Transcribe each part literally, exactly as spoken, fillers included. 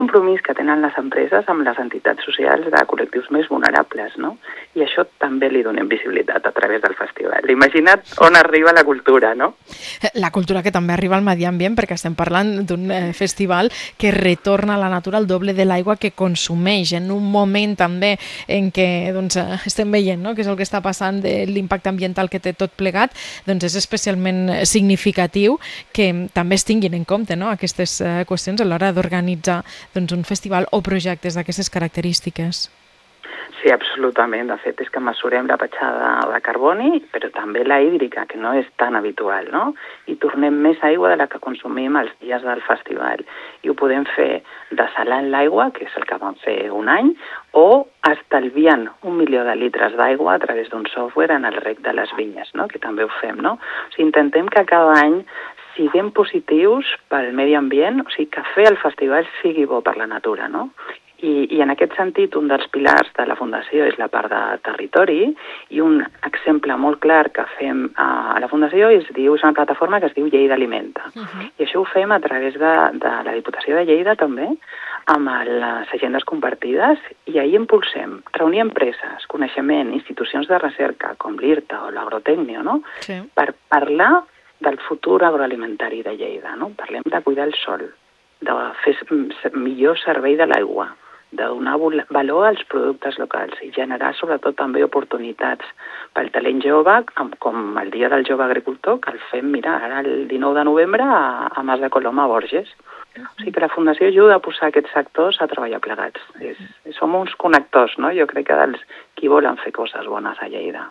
compromís que tenen les empreses amb les entitats socials de col·lectius més vulnerables, no? I això també li donem visibilitat a través del festival. Imagina't on arriba la cultura, no? La cultura que també arriba al medi ambient, perquè estem parlant d'un eh, festival que retorna a la natura el doble de l'aigua que consumeix, en un moment també en què doncs, estem veient, no?, que és el que està passant de l'impacte ambiental que té tot plegat, doncs és especialment significatiu que també es tinguin en compte, no?, aquestes eh, qüestions a l'hora d'organitzar doncs, un festival o projectes d'aquestes característiques. Sí, absolutament. De fet, és que mesurem la petjada de carboni, però també la hídrica, que no és tan habitual, no? I tornem més aigua de la que consumim els dies del festival. I ho podem fer dessalant l'aigua, que és el que vam fer un any, o estalviant un milió de litres d'aigua a través d'un software en el rec de les vinyes, no?, que també ho fem, no? O sigui, intentem que cada any siguem positius pel medi ambient, o sigui, que fer el festival sigui bo per la natura, no? I, I en aquest sentit, un dels pilars de la Fundació és la part de territori, i un exemple molt clar que fem a la Fundació es diu, és una plataforma que es diu Lleida Alimenta. Uh-huh. I això ho fem a través de, de la Diputació de Lleida també, amb les agendes compartides, i ahir impulsem reunir empreses, coneixement, institucions de recerca, com l'IRTA o l'Agrotècnio, no?, sí, per parlar del futur agroalimentari de Lleida, no? Parlem de cuidar el sòl, de fer millor servei de l'aigua, de donar valor als productes locals i generar sobretot també oportunitats pel talent jove, com el Dia del Jove Agricultor, que el fem, mira, ara el dinou de novembre a, a Mas de Coloma, a Borges. O sigui que la Fundació ajuda a posar aquests sectors a treballar plegats. És, som uns connectors, no?, jo crec que dels qui volen fer coses bones a Lleida.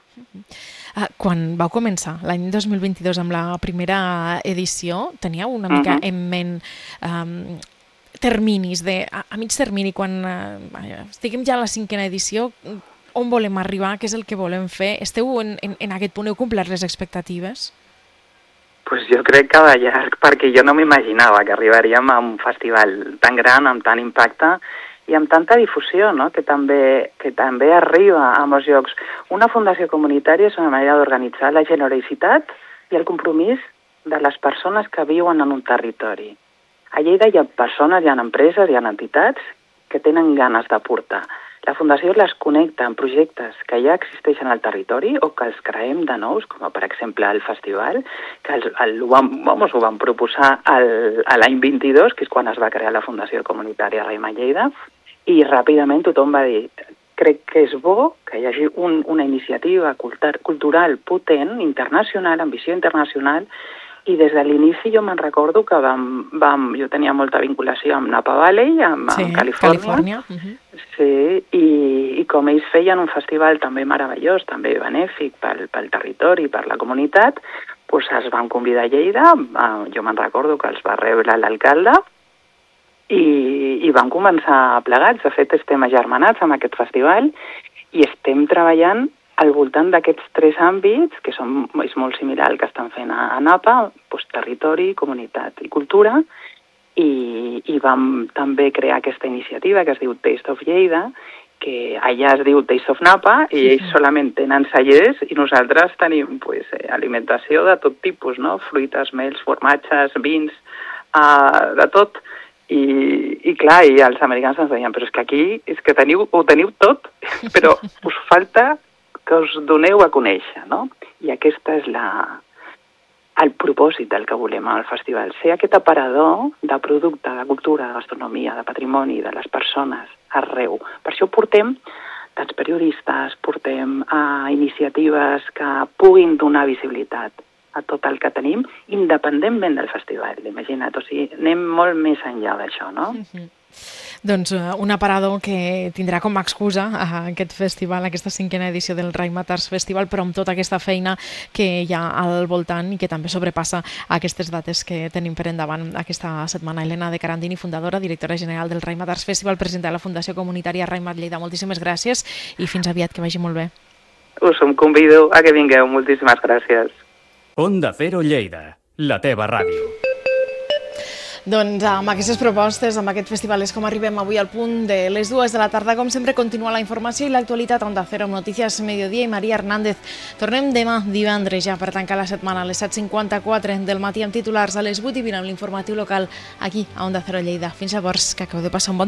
Quan vau començar l'any dos mil vint-i-dos amb la primera edició, teníeu una mica uh-huh. en ment um, terminis, de, a, a mig termini, quan uh, estiguem ja a la cinquena edició, on volem arribar, què és el que volem fer? Esteu en, en, en aquest punt, heu complert les expectatives? Pues jo crec que de llarg, perquè jo no m'imaginava que arribaríem a un festival tan gran, amb tant impacte, i amb tanta difusió, no?, que també, que també arriba a molts llocs. Una fundació comunitària és una manera d'organitzar la generositat i el compromís de les persones que viuen en un territori. A Lleida hi ha persones, hi ha empreses, hi ha entitats que tenen ganes d'aportar. La Fundació les connecta amb projectes que ja existeixen al territori o que els creem de nous, com per exemple el festival, que els, el, ho, vam, vamos, ho vam proposar el, l'any vint-i-dos, que és quan es va crear la Fundació Comunitària Raima Lleida, i ràpidament tothom va dir, crec que és bo que hi hagi un, una iniciativa cultural potent, internacional, amb visió internacional, i des de l'inici jo me'n recordo que vam, vam, jo tenia molta vinculació amb Napa Valley, amb, sí, amb Califòrnia, Califòrnia. Uh-huh. Sí, i, i com ells feien un festival també meravellós, també benèfic pel, pel territori, per la comunitat, doncs es van convidar a Lleida, jo me'n recordo que els va rebre l'alcalde, i, i van començar plegats. De fet, estem agermanats amb aquest festival i estem treballant al voltant d'aquests tres àmbits, que són, és molt similar al que estan fent a, a Napa, doncs territori, comunitat i cultura, i, i vam també crear aquesta iniciativa que es diu Taste of Lleida, que allà es diu Taste of Napa, i ells solament tenen cellers, i nosaltres tenim pues, alimentació de tot tipus, no?, fruites, mels, formatges, vins, uh, de tot. I, i clar, i els americans ens deien, però és que aquí és que teniu, ho teniu tot, però us falta que us doneu a conèixer, no? I aquesta és la, el propòsit del que volem al festival, ser aquest aparador de producte, de cultura, de gastronomia, de patrimoni, de les persones arreu. Per això portem tants periodistes, portem a iniciatives que puguin donar visibilitat a tot el que tenim, independentment del festival, imagina't. O sigui, anem molt més enllà d'això, no? Mm-hmm. Doncs un aparador que tindrà com a excusa a aquest festival, aquesta cinquena edició del Raima Arts Festival, però amb tota aquesta feina que hi ha al voltant i que també sobrepassa aquestes dates que tenim per endavant aquesta setmana. Helena de Carandini, fundadora, directora general del Raima Arts Festival, presidenta de la Fundació Comunitària Raima Lleida. Moltíssimes gràcies i fins aviat, que vagi molt bé. Us em convido a que vingueu. Moltíssimes gràcies. Onda Cero Lleida, la teva ràdio. Doncs amb aquestes propostes, amb aquest festival, és com arribem avui al punt de les dues de la tarda. Com sempre, continua la informació i l'actualitat a Onda Cero, amb Notícies Mediodía i Maria Hernández. Tornem demà divendres ja per tancar la setmana a les set cinquanta-quatre del matí amb titulars, a les vuit i vint amb l'informatiu local aquí a Onda Cero Lleida. Fins llavors, que acabeu de passar un bon